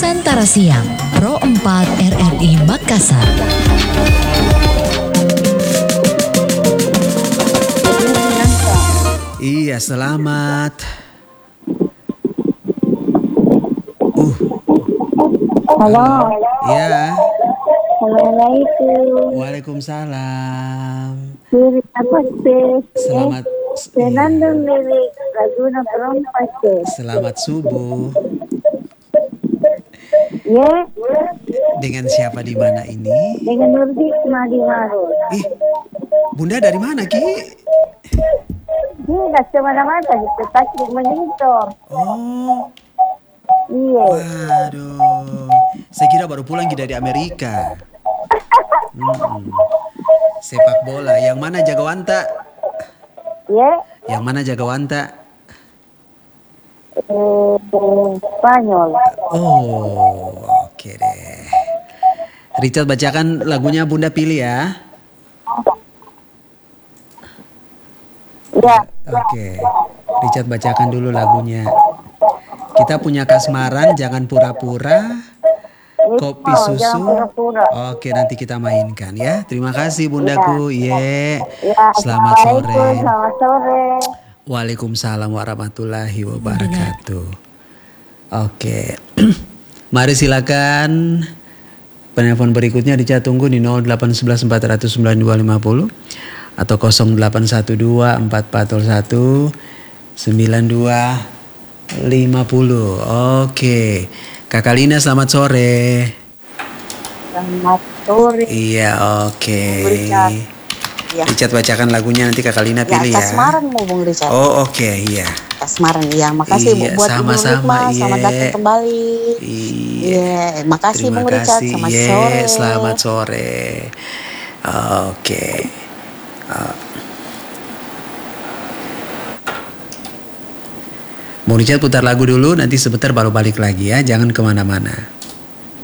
Nusantara Siang, Pro 4 RRI Makassar. Iya, selamat. Halo. Ya. Assalamualaikum. Waalaikumsalam. Selamat. Fernando lirik Laguna Perompas. Selamat subuh. Ya. Dengan siapa di mana ini? Dengan Nurdi Madi Maru. Bunda dari mana, Ki? Ini dah semana-mana di Pasir Mengintor. Oh. Iya. Waduh. Saya kira baru pulang dari Amerika. Sepak bola. Yang mana Jagawanta? Ya. Yang mana Jagawanta? Spanyol. Oh, oke deh. Richard bacakan lagunya Bunda pilih ya. Ya. Oke. Richard bacakan dulu lagunya. Kita punya kasmaran, jangan pura-pura. Kopi susu. Jangan pura-pura. Oke, nanti kita mainkan ya. Terima kasih Bundaku. Ya. Selamat sore. Selamat sore. Waalaikumsalam warahmatullahi wabarakatuh. Oke. Mari silakan. Penelpon berikutnya Richard tunggu di 0811 400 9250 atau 0812 4401 9250. Oke. Kakak Lina selamat sore. Selamat sore. Iya, oke. Ya. Richard bacakan lagunya, nanti Kakak Lina pilih ya. Kasmaran mau Bung Richard. Oh, oke, iya. Kasmaran, iya. Makasih Iya, buat sama-sama, Ibu Hikmah. Selamat datang kembali. Iya. Makasih Terima Bung Richard. kasih. Selamat sore. Selamat sore. Oke. Bung Richard putar lagu dulu, nanti sebentar baru balik lagi ya. Jangan kemana-mana.